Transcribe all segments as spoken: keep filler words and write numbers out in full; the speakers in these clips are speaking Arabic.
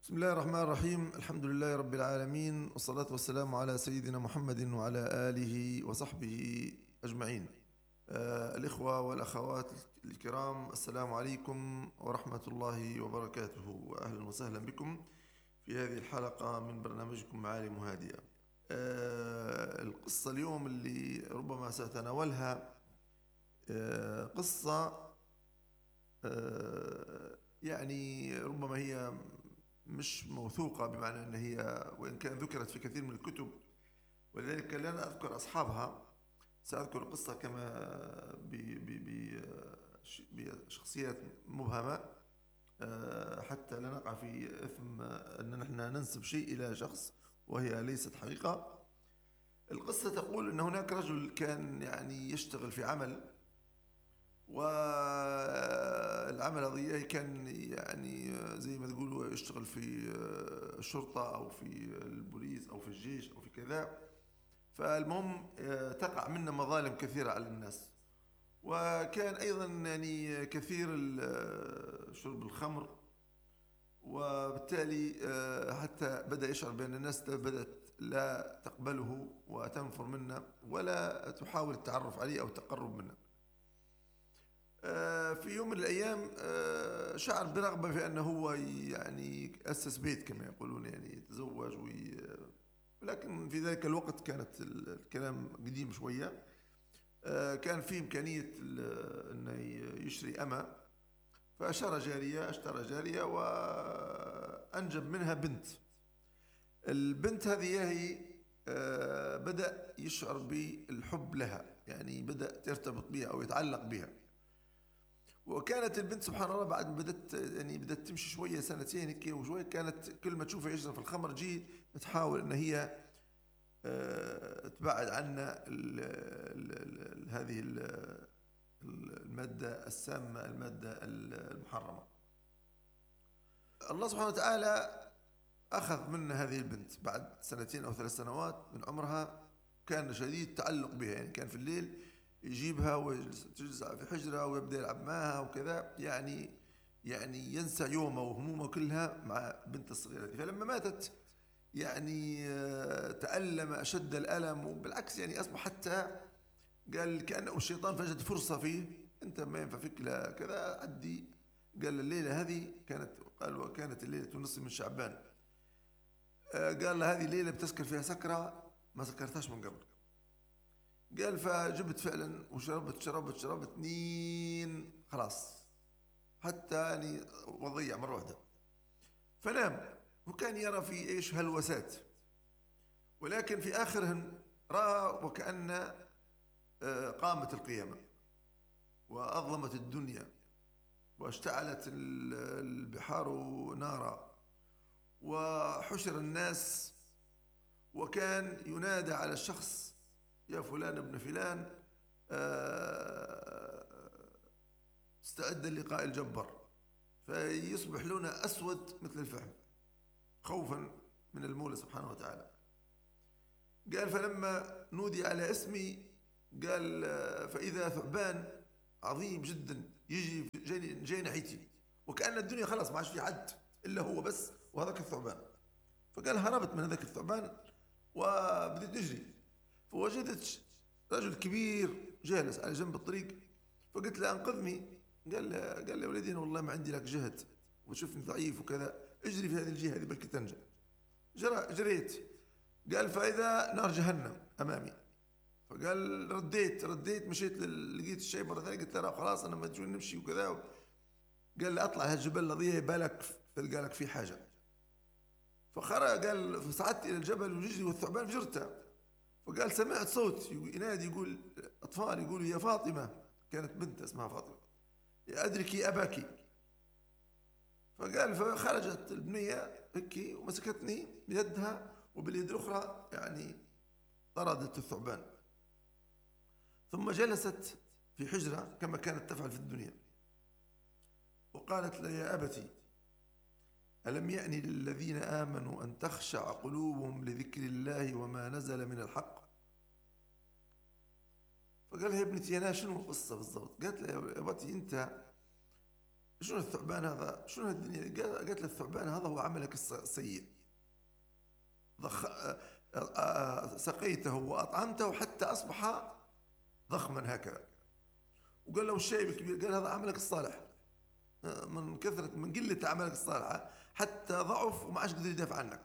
بسم الله الرحمن الرحيم. الحمد لله رب العالمين، والصلاة والسلام على سيدنا محمد وعلى آله وصحبه أجمعين. آه الإخوة والأخوات الكرام، السلام عليكم ورحمة الله وبركاته، وأهلا وسهلا بكم في هذه الحلقة من برنامجكم معالم هادئة. آه القصة اليوم اللي ربما سأتناولها آه قصة آه يعني ربما هي مش موثوقة، بمعنى أن هي وإن كان ذكرت في كثير من الكتب، ولذلك لن أذكر أصحابها. سأذكر القصة كما بشخصيات مبهمة حتى لا نقع في إثم أن نحن ننسب شيء إلى شخص وهي ليست حقيقة. القصة تقول أن هناك رجل كان يعني يشتغل في عمل، والعمل هذا كان يعني زي ما تقولوا يشتغل في الشرطة أو في البوليس أو في الجيش أو في كذا. فالمهم تقع منا مظالم كثيرة على الناس، وكان أيضا يعني كثير شرب الخمر، وبالتالي حتى بدأ يشعر بأن الناس بدأت لا تقبله وتنفر منه ولا تحاول التعرف عليه أو التقرب منه. في يوم من الأيام شعر برغبة في أنه هو يعني أسس بيت كما يقولون، يعني يتزوج وي... لكن في ذلك الوقت كانت الكلام قديم شوية. كان في إمكانية أنه يشتري أمة، فأشترى جارية اشترى جارية وأنجب منها بنت. البنت هذه هي بدأ يشعر بالحب لها، يعني بدأ يرتبط بها أو يتعلق بها. وكانت البنت سبحان الله بعد ما بدت يعني بدت تمشي شويه سنتين هيك وشويه، كانت كل ما تشوفها يشرب في الخمر جي تحاول ان هي أه تبعد عنا ال ال ال هذه ال الماده السامه، الماده المحرمه. الله سبحانه وتعالى اخذ منها هذه البنت بعد سنتين او ثلاث سنوات من عمرها. كان شديد التعلق بها، يعني كان في الليل يجيبها وتجلس في حجرة ويبدأ يلعب معها وكذا، يعني يعني ينسى يومه وهمومه كلها مع بنت الصغيرة دي. فلما ماتت يعني تألم أشد الألم، وبالعكس يعني أصبح حتى قال كأنه الشيطان فجد فرصة فيه، أنت ما ينفع فيك لا كذا عدي. قال الليلة هذه كانت قال وكانت الليلة نصف من شعبان، قال هذه الليلة بتسكر فيها سكرة ما سكرتهاش من قبل. قال فجبت فعلا وشربت شربت شربت نين خلاص حتى يعني وضيع مرة واحدة. فنام وكان يرى في ايش هلوسات، ولكن في اخرهن رأى وكأن قامت القيامة وأظلمت الدنيا واشتعلت البحار نارا وحشر الناس، وكان ينادى على الشخص يا فلان ابن فلان استعد للقاء الجبار، فيصبح لونه أسود مثل الفحم خوفا من المولى سبحانه وتعالى. قال فلما نودي على اسمي قال فإذا ثعبان عظيم جدا يجي جاي ناحيتي، وكأن الدنيا خلاص ما عادش في حد إلا هو بس وهذاك الثعبان. فقال هربت من هذاك الثعبان وبديت نجري، فوجدت رجل كبير جالس على جنب الطريق، فقلت له انقذني. قال له قال لي ولدي والله ما عندي لك جهد وشوفني ضعيف وكذا، اجري في هذه الجهه هذه بلكي تنجى. جرى جريت، قال فاذا نار جهنم امامي. فقال رديت رديت مشيت لقيت الشيء مره ثانيه، قلت له خلاص انا مجنون نمشي وكذا. قال لي اطلع هالجبل الذي بالك تلقى لك فيه حاجه. فخرج قال فصعدت الى الجبل ونجري والثعبان فجرته. فقال سمعت صوت ينادي يقول أطفال يقولوا يا فاطمة، كانت بنت اسمها فاطمة، يا أدركي أباكي. فقال فخرجت البنية هيك ومسكتني بيدها وباليد الأخرى يعني طردت الثعبان، ثم جلست في حجرة كما كانت تفعل في الدنيا وقالت لي يا أبتي ألم يأن للذين آمنوا أن تخشع قلوبهم لذكر الله وما نزل من الحق. فقال لها يا ابنتي أنا شنو القصة بالضبط؟ قالت له يا ابتي أنت شنو الثعبان هذا؟ شنو الدنيا؟ قالت له الثعبان هذا هو عملك السيء، ضخ... سقيته وأطعمته حتى أصبح ضخما هكذا. وقال له الشيب الكبير، قال هذا عملك الصالح، من كثرة من قلة أعمالك الصالحة حتى ضعف وما عادش قدر يدافع عنك.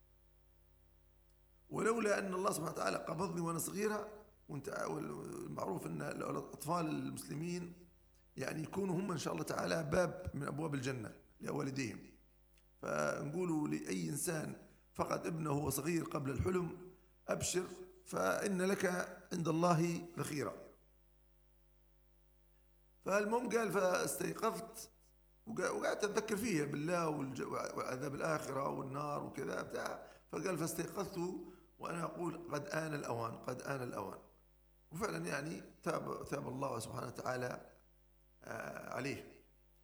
ولولا أن الله سبحانه وتعالى قبضني وأنا صغيرة، وانت المعروف أن الأطفال المسلمين يعني يكونوا هم إن شاء الله تعالى باب من أبواب الجنة لوالديهم. فنقولوا لأي إنسان فقد ابنه وهو صغير قبل الحلم أبشر، فإن لك عند الله ذخيرة. فالمهم قال فاستيقظت وقعدت أتذكر فيها بالله وعذاب الآخرة والنار وكذا بتاع. فقال فاستيقظت وأنا أقول قد آن الأوان، قد آن الأوان. وفعلا يعني تاب, تاب الله سبحانه وتعالى عليه.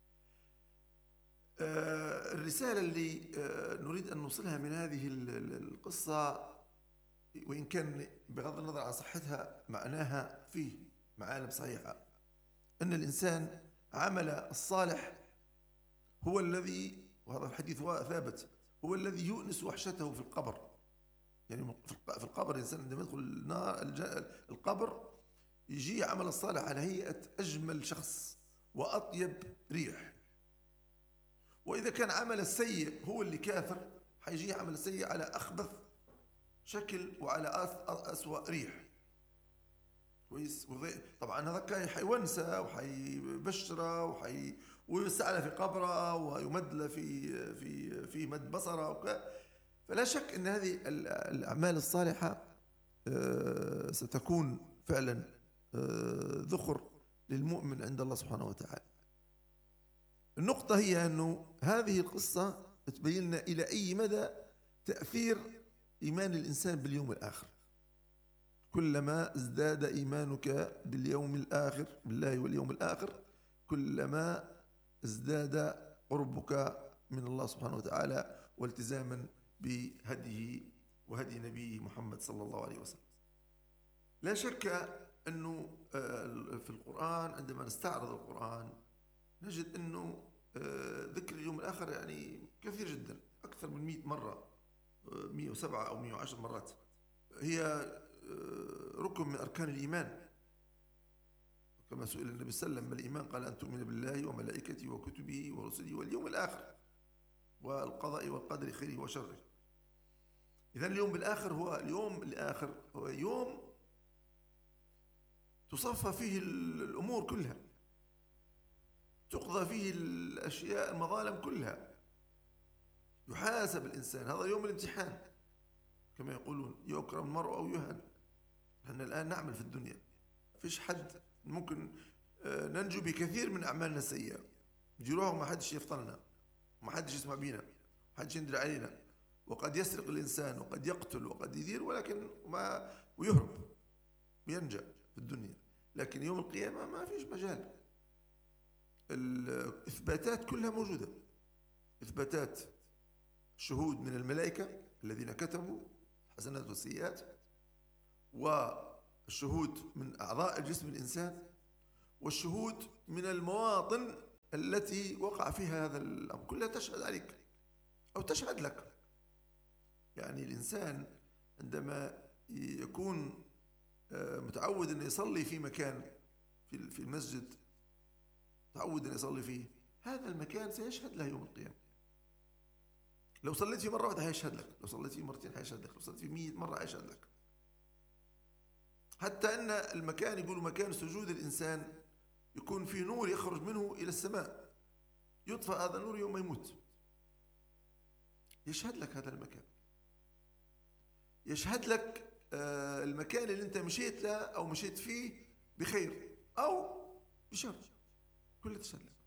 الرسالة اللي نريد أن نوصلها من هذه القصة، وإن كان بغض النظر عن صحتها معناها فيه معالم صحيحة، أن الإنسان عمل الصالح هو الذي، وهذا الحديث ثابت، هو الذي يؤنس وحشته في القبر. يعني في القبر الإنسان عندما يدخل النار القبر يجي عمل الصالح على هيئة أجمل شخص وأطيب ريح. وإذا كان عمل السيء هو اللي كافر، حيجي عمل السيء على أخبث شكل وعلى أسوأ ريح. كويس. طبعا هذا حيونسه وحيبشره وحي ويسعى في قبره ويمد له في في في مد بصره. فلا شك ان هذه الاعمال الصالحه ستكون فعلا ذخر للمؤمن عند الله سبحانه وتعالى. النقطه هي انه هذه القصه تبين لنا الى اي مدى تاثير ايمان الانسان باليوم الاخر. كلما ازداد إيمانك باليوم الآخر، بالله واليوم الآخر، كلما ازداد قربك من الله سبحانه وتعالى والتزاما بهديه وهدي نبيه محمد صلى الله عليه وسلم. لا شك أنه في القرآن عندما نستعرض القرآن نجد أنه ذكر اليوم الآخر يعني كثير جدا، أكثر من مئة مرة، مئة وسبعة أو مئة وعشر مرات. هي ركن من أركان الإيمان، كما سئل النبي صلى الله عليه وسلم ما الإيمان؟ قال أن تؤمن بالله وملائكته وكتبه ورسله واليوم الآخر والقضاء والقدر خيره وشره. إذن اليوم الآخر هو اليوم الآخر هو يوم تصفى فيه الأمور كلها، تقضى فيه الأشياء المظالم كلها، يحاسب الإنسان. هذا يوم الامتحان كما يقولون، يكرم المرء أو يهن. نحن الآن نعمل في الدنيا، فيش حد ممكن ننجو بكثير من أعمالنا السيئة، نجيروها وما حدش يفطننا، وما حدش يسمع بينا، وما حدش يندر علينا، وقد يسرق الإنسان وقد يقتل وقد يدير، ولكن ما ويهرب وينجى في الدنيا. لكن يوم القيامة ما فيش مجال، الإثباتات كلها موجودة، إثباتات شهود من الملائكة الذين كتبوا الحسنات والسيئات، والشهود من أعضاء جسم الإنسان، والشهود من المواطن التي وقع فيها هذا الأمر، كلها تشهد عليك أو تشهد لك. يعني الإنسان عندما يكون متعود أن يصلي في مكان في المسجد، متعود أن يصلي فيه، هذا المكان سيشهد له يوم القيامة. لو صليت فيه مرة واحدة هيشهد لك، لو صليت فيه مرتين هيشهد لك، لو صليت فيه مئة مرة هيشهد لك. حتى أن المكان يقولوا مكان سجود الإنسان يكون فيه نور يخرج منه إلى السماء، يطفأ هذا النور يوم ما يموت، يشهد لك هذا المكان، يشهد لك المكان اللي أنت مشيت له أو مشيت فيه بخير أو بشر، كله تشهد لك.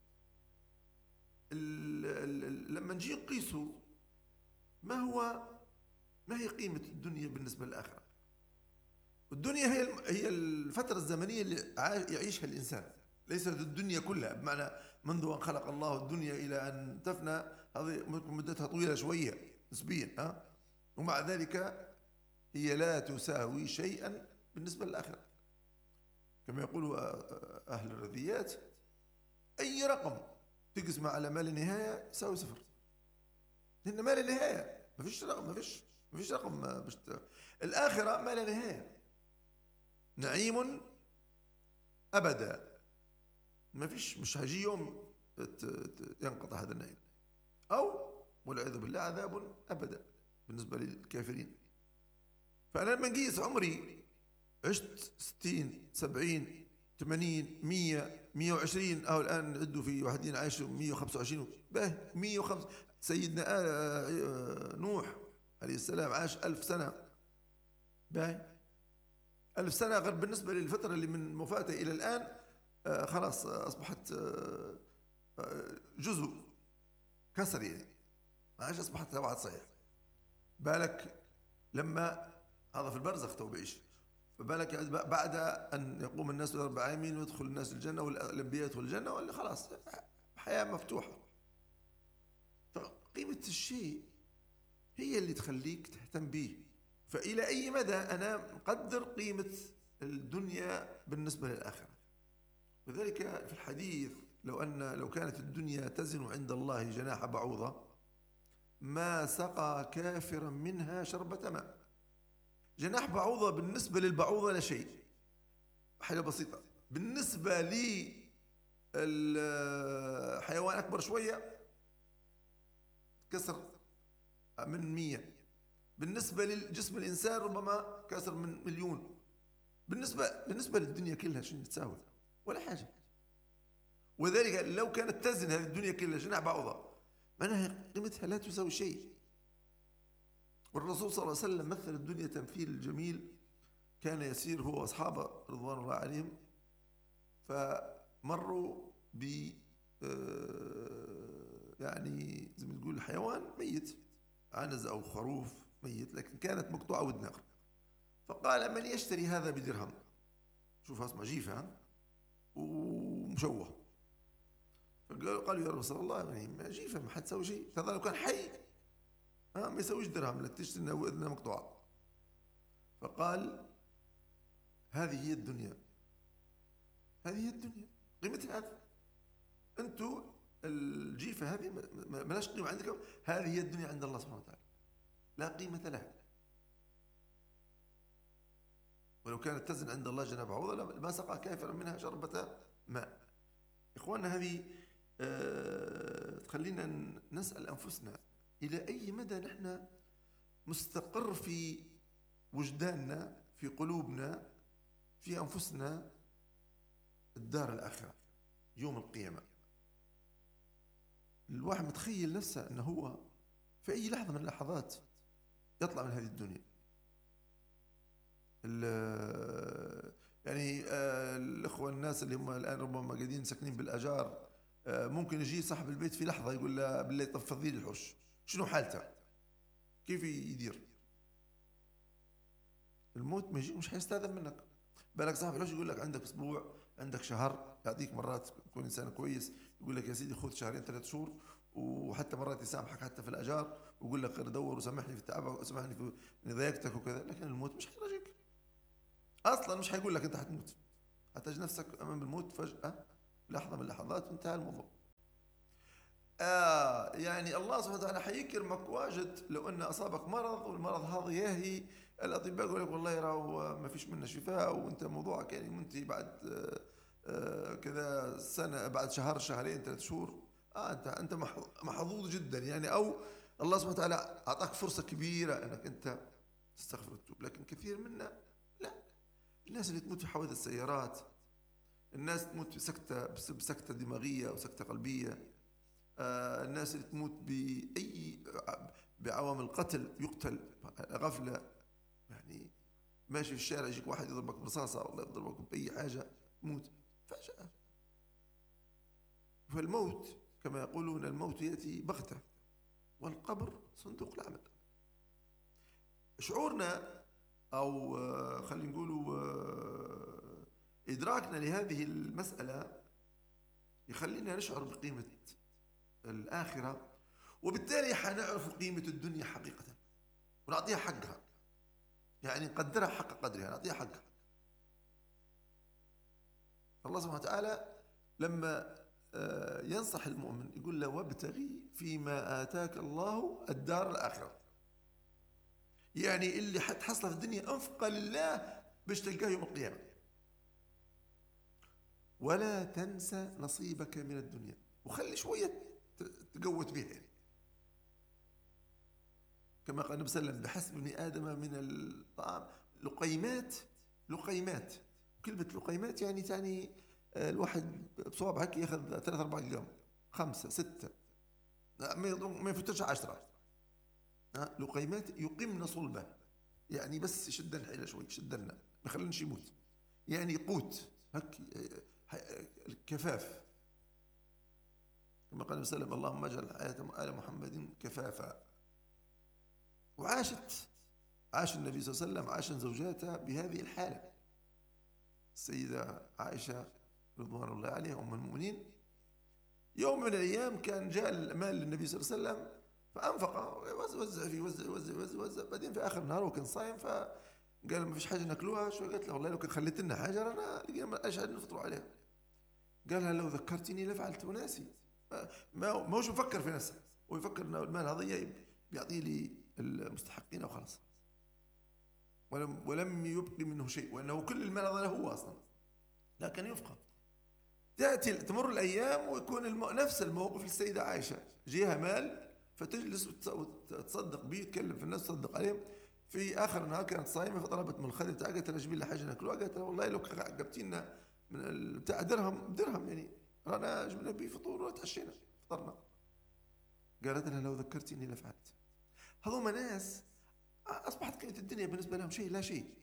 لما نجي نقيسه ما هو ما هي قيمة الدنيا بالنسبة للآخرة؟ الدنيا هي هي الفترة الزمنية اللي يعيشها الإنسان، ليست الدنيا كلها، بمعنى منذ أن خلق الله الدنيا إلى أن تفنى، هذه مدتها طويلة شوية نسبيا، ها؟ ومع ذلك هي لا تساوي شيئا بالنسبة للآخرة. كما يقول أهل الرذيات أي رقم تقسمه على ما لا نهاية يساوي صفر، لأن ما لا نهاية، ما فيش رقم، ما فيش ما فيش رقم مش... الآخرة ما لا نهاية، نعيم أبدا، ما فيش، مش هيجي يوم ينقطع هذا النعيم، أو والعياذ بالله عذاب أبدا بالنسبة للكافرين. فأنا لما نقيس عمري عشت ستين سبعين ثمانين مية مية وعشرين، أو الآن عدوا في واحدين عايشوا مية وخمسة وعشرين، به مية وخمسة. سيدنا نوح عليه السلام عاش ألف سنة، به ألف سنة غير بالنسبة للفترة اللي من وفاته إلى الآن آه خلاص آه أصبحت آه جزء كسر، يعني ما عادش أصبحت واحد صحيح. بالك لما هذا في البرزخ تو بعيش، فبالك بعد أن يقوم الناس بأربع عامين ويدخل الناس الجنة والأنبياء يدخل الجنة، ولا خلاص حياة مفتوحة. فقيمة الشيء هي اللي تخليك تهتم به. فإلى أي مدى أنا مقدر قيمة الدنيا بالنسبة للآخرة. وذلك في الحديث لو أن لو كانت الدنيا تزن عند الله جناح بعوضة ما سقى كافرا منها شربة ماء. جناح بعوضة بالنسبة للبعوضة لا شيء، حاجة بسيطة. بالنسبة لي الحيوان أكبر شوية كسر من مية، بالنسبة للجسم الإنسان ربما كسر من مليون. بالنسبة بالنسبة للدنيا كلها شنو تساوي؟ ولا حاجة. وذلك لو كانت تزن هذه الدنيا كلها جناح بعوضة معناها قيمتها لا تساوي شيء. والرسول صلى الله عليه وسلم مثل الدنيا تمثيل جميل، كان يسير هو وأصحابه رضوان الله عليهم، فمروا ب يعني زي ما تقول حيوان ميت، عنز أو خروف ميت، لكن كانت مقطوعة ودناغ. فقال من يشتري هذا بدرهم؟ شوف اسمه جيفة ومشوه. فقالوا يا رسول الله يعني ما جيفة ما حتسوي شيء، هذا لو كان حي ها ما يسويش درهم لك تشتري وإذنها مقطوعة. فقال هذه هي الدنيا، هذه هي الدنيا قيمتها هذا. أنتوا الجيفة هذه ما لاش قيمة عندكم، هذه هي الدنيا عند الله سبحانه وتعالى لا قيمة لها. ولو كانت تزن عند الله جناح بعوضة ما سقى كافرا منها شربة ماء. إخواننا هذه أه تخلينا نسأل أنفسنا إلى أي مدى نحن مستقر في وجداننا في قلوبنا في أنفسنا الدار الآخرة يوم القيامة. الواحد متخيل نفسه أنه هو في أي لحظة من اللحظات يطلع من هذه الدنيا. يعني الأخوة الناس اللي هم الآن ربما قاعدين ساكنين بالأجار ممكن يجي صاحب البيت في لحظة يقول له بالله طفضي لي الحوش، شنو حالته؟ كيف يدير؟ الموت ما يجي مش حيستاذن منك. بالك صاحب الحوش يقول لك عندك أسبوع عندك شهر، يعطيك مرات يكون إنسان كويس يقول لك يا سيدي خذ شهرين ثلاث شهور، وحتى مرات يسامحك حتى في الأجار ويقول لك دور وسامحني في التعب وسامحني في ضيقتك وكذا. لكن الموت مش حيراجعك أصلا، مش حيقول لك أنت حتموت، هتجد نفسك أمام الموت فجأة لحظة من اللحظات وانتهى الموضوع. آه يعني الله سبحانه وتعالى حيكرمك واجد لو أن أصابك مرض، والمرض هذا ياهي الأطباء يقول لك والله راهو ما فيش منه شفاء، وأنت موضوعك يعني منتهي بعد آه آه كذا سنة، بعد شهر شهرين ثلاث شهور. آه أنت أنت محظوظ جدا يعني، أو الله سبحانه وتعالى أعطاك فرصة كبيرة أنك أنت تستغفر وتتوب. لكن كثير منا لا، الناس اللي تموت في حوادث السيارات، الناس تموت بسكتة بسكتة دماغية أو سكتة قلبية، آه الناس اللي تموت بأي بعوامل قتل، يقتل غفلة، يعني ماشي في الشارع يجيك واحد يضربك برصاصة والله يضربك بأي حاجة موت فجأة. فالموت كما يقولون الموت يأتي بغتة والقبر صندوق العمل. شعورنا أو خلينا نقولوا إدراكنا لهذه المسألة يخلينا نشعر بقيمة الآخرة، وبالتالي حنعرف قيمة الدنيا حقيقة ونعطيها حقها، يعني نقدرها حق قدرها، نعطيها حقها. الله سبحانه وتعالى لما ينصح المؤمن يقول له وابتغي فيما آتاك الله الدار الآخرة، يعني اللي حتحصله في الدنيا أنفق لله باش تلقاه يوم القيامة، ولا تنسى نصيبك من الدنيا، وخلي شوية تقوت بها يعني. كما قال النبي صلى الله عليه وسلم بحسب ابن آدم من الطعام لقيمات، لقيمات، كلمة لقيمات يعني تعني الواحد بصواب هكي ياخذ ثلاثة أربعة جرام، خمسة ستة، ما يفتش عشرة. لقيمات يقمن صلبه، يعني بس يشدنا حيله شوي، يشدنا ما يخليناش يموت، يعني قوت هك الكفاف. كما قال النبي صلى الله عليه وسلم اللهم اجعل حياة آل محمد كفافا. وعاشت عاش النبي صلى الله عليه وسلم عاش زوجاته بهذه الحالة. السيدة عائشة رضوان الله عليها أم المؤمنين يوم من الأيام كان جاء المال للنبي صلى الله عليه وسلم فأنفق، وزع فيه وزع وزع وزع وزع، بعدين في آخر النهار وكان صايم فقال ما فيش حاجة ناكلوها. شو قالت له والله لو كان خليت لنا حاجة أنا لقينا إيش نفطروا عليها. قالها لو ذكرتني لفعلت وناسي. ما ما هوش مفكر في نفسه، ويفكر إن المال هذا بيعطيه لي المستحقين وخلاص، ولم ولم يبقي منه شيء، وأنه كل المال هذا هو أصلا لكن يفقد. تأتي تمر الأيام ويكون المو... نفس الموقف للسيدة عائشة، جيها مال فتجلس وتصدق به، تكلم في الناس تصدق عليهم. في آخر النهار كانت صايمة فطلبت من الخادم تاعها قالت لها جيبي لنا حاجة ناكلوها. قالت لها والله لو عقبتينا من بتاع درهم درهم يعني رانا جبنا به فطور وتعشينا فطرنا. قالت لها لو ذكرتني لفعلت. هذوما ناس أصبحت قيمة الدنيا بالنسبة لهم شيء لا شيء.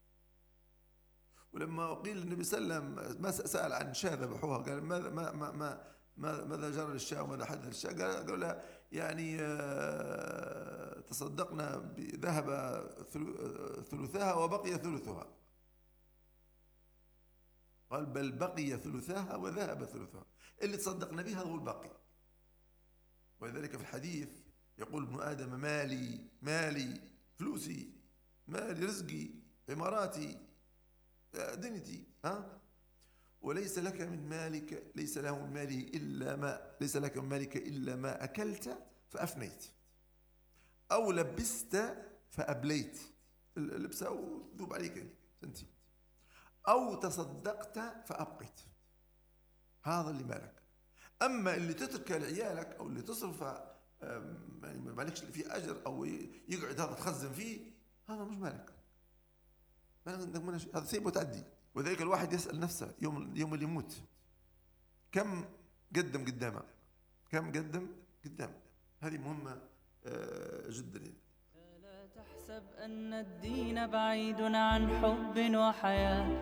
ولما قيل للنبي صلى الله عليه وسلم ما سأل عن شاة ذبحوها قال ماذا ما ما ما ماذا جرى للشاة وماذا حدث للشاة؟ قالوا لها يعني تصدقنا بذهب ثلثها وبقي ثلثها. قال بل بقي ثلثها وذهب ثلثها، اللي تصدقنا به هذا هو الباقي. ولذلك في الحديث يقول ابن آدم مالي مالي فلوسي مالي رزقي عماراتي دنيتي، ها وليس لك من مالك ليس له من ماله إلا ما ليس لك من مالك إلا ما أكلت فأفنيت أو لبست فأبليت، اللبسة وذوب عليك أنت، أو تصدقت فأبقيت، هذا اللي مالك. أما اللي تتركه لعيالك أو اللي تصرفه يعني ما مالكش فيه أجر أو يقعد هذا تخزن فيه، هذا مش مالك، هذا سيب وتعدي. وذلك الواحد يسأل نفسه يوم يوم اللي يموت كم قدم قدامه، كم قدم قدام. هذه مهمة جدا. لا تحسب أن الدين بعيد عن حب وحياة.